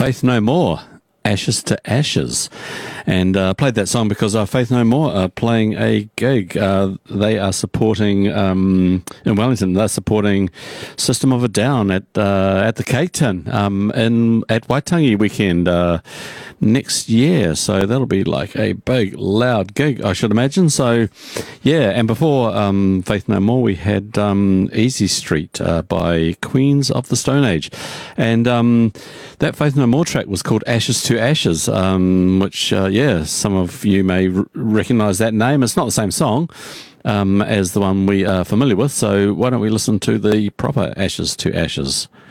Faith No More, Ashes to Ashes. And played that song because Faith No More are playing a gig. They are supporting, in Wellington, they're supporting System of a Down at the Cake Tin at Waitangi weekend next year. So that'll be like a big, loud gig, I should imagine. So, yeah, and before Faith No More, we had Easy Street by Queens of the Stone Age. And that Faith No More track was called Ashes to Ashes, which, some of you may recognise that name. It's not the same song as the one we are familiar with, so why don't we listen to the proper Ashes to Ashes?